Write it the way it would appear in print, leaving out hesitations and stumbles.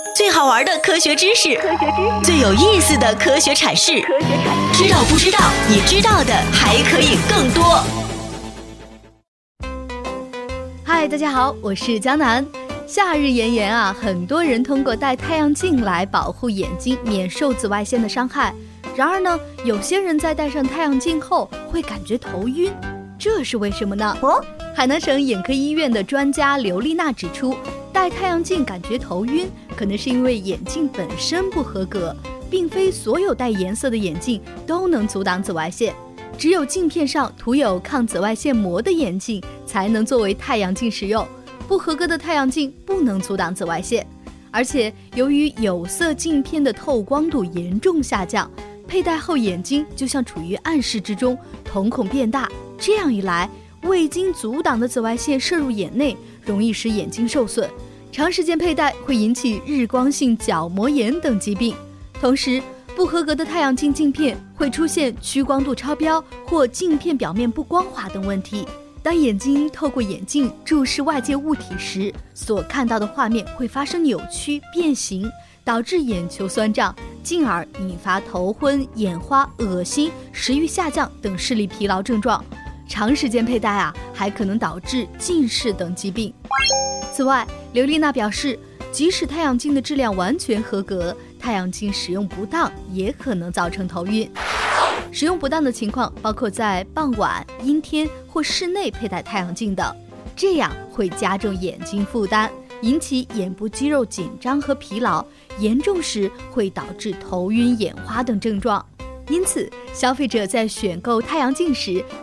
最好玩的科学知识，最有意思的科学阐释，知道不知道？你知道的还可以更多。 嗨，大家好，我是江南。夏日炎炎啊，很多人通过戴太阳镜来保护眼睛免受紫外线的伤害。然而呢，有些人在戴上太阳镜后会感觉头晕，这是为什么呢？海南省眼科医院的专家刘丽娜指出，戴太阳镜感觉头晕，可能是因为眼镜本身不合格，并非所有带颜色的眼镜都能阻挡紫外线，只有镜片上涂有抗紫外线膜的眼镜才能作为太阳镜使用。不合格的太阳镜不能阻挡紫外线，而且由于有色镜片的透光度严重下降，佩戴后眼睛就像处于暗室之中，瞳孔变大，这样一来，未经阻挡的紫外线射入眼内，容易使眼睛受损，长时间佩戴会引起日光性角膜炎等疾病。同时，不合格的太阳镜镜片会出现屈光度超标或镜片表面不光滑等问题。当眼睛透过眼镜注视外界物体时，所看到的画面会发生扭曲变形，导致眼球酸胀，进而引发头昏、眼花、恶心、食欲下降等视力疲劳症状。长时间佩戴啊，还可能导致近视等疾病。此外，刘丽娜表示，即使太阳镜的质量完全合格，太阳镜使用不当也可能造成头晕。使用不当的情况包括在傍晚、阴天或室内佩戴太阳镜等，这样会加重眼睛负担，引起眼部肌肉紧张和疲劳，严重时会导致头晕、眼花等症状。因此，消费者在选购太阳镜时